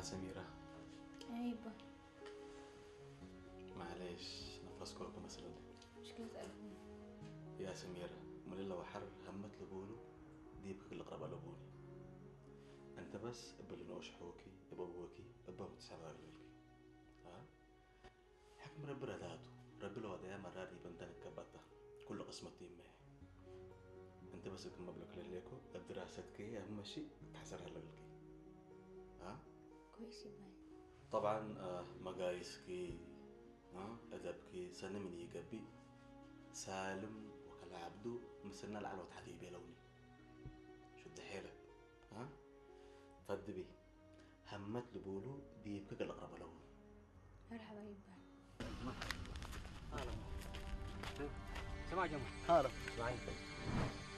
سميرة. عيبة. معليش نفس كوركم مثلا. مشكلة قلبي. يا سميرة من الله وحر همت لبولو دي بك القرابة لبولي. أنت بس قبل نوش حوكي أبوكي أبوك تسعبها لولي. ها؟ حكم رب رداتو رب الوضع مراري بنتن كبتا كل قسمتي ما. أنت بس كم مبلغ لليكو الدراسة كي أهم شيء تحسرها للكي. ها؟ كويس باي. طبعا مقايسكي أدبكي سنة من يقبي سالم وكلا عبدو مسنا العلوة حبيبي لوني شد حيلك. ها فد بي همت لبولو دي بكل أقرب لون. مرحبا يبا. هلا سمع جمع. هلا اسمعي